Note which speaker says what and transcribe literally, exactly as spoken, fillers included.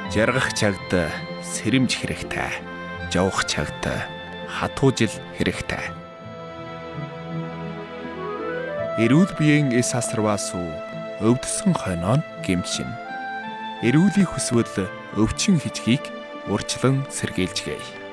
Speaker 1: Жаргах чагт сэрэмж хэрэгтэй. Жавах чагт хатуужил хэрэгтэй. Эрүүл биеийн эс асарваас өвдсөн хойноо гэмшин. Эрүүлийн хүсвэл өвчин хичгийг урьдчилан сэргийлжгээе.